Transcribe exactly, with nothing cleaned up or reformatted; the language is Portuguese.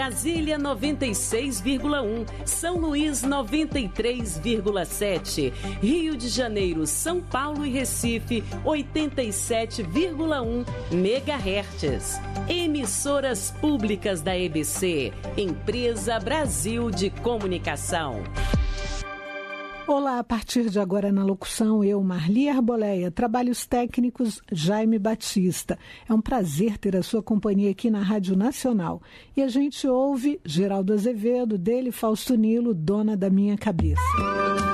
Brasília noventa e seis vírgula um, São Luís noventa e três vírgula sete, Rio de Janeiro, São Paulo e Recife oitenta e sete vírgula um megahertz. Emissoras públicas da E B C, Empresa Brasil de Comunicação. Olá, a partir de agora na locução, eu, Marli Arboleia, trabalhos técnicos Jaime Batista. É um prazer ter a sua companhia aqui na Rádio Nacional. E a gente ouve Geraldo Azevedo, dele Fausto Nilo, Dona da Minha Cabeça.